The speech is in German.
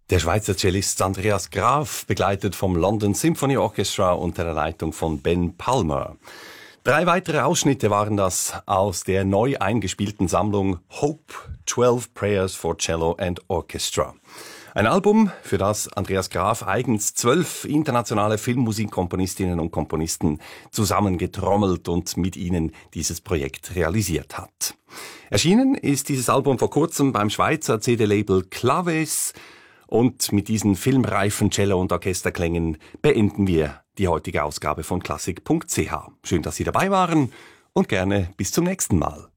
Der Schweizer Cellist Andreas Graf, begleitet vom London Symphony Orchestra unter der Leitung von Ben Palmer. 3 weitere Ausschnitte waren das aus der neu eingespielten Sammlung Hope, 12 Prayers for Cello and Orchestra. Ein Album, für das Andreas Graf eigens 12 internationale Filmmusikkomponistinnen und Komponisten zusammengetrommelt und mit ihnen dieses Projekt realisiert hat. Erschienen ist dieses Album vor kurzem beim Schweizer CD-Label Claves. Und mit diesen filmreifen Cello- und Orchesterklängen beenden wir die heutige Ausgabe von Klassik.ch. Schön, dass Sie dabei waren und gerne bis zum nächsten Mal.